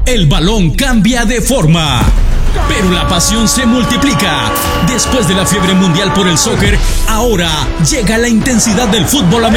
El balón cambia de forma, pero la pasión se multiplica. Después de la fiebre mundial por el soccer, ahora llega la intensidad del fútbol americano.